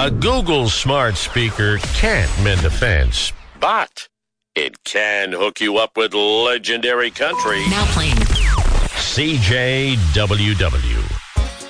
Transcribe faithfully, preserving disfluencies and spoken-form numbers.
A Google smart speaker can't mend a fence, but it can hook you up with legendary country. Now playing C J W W.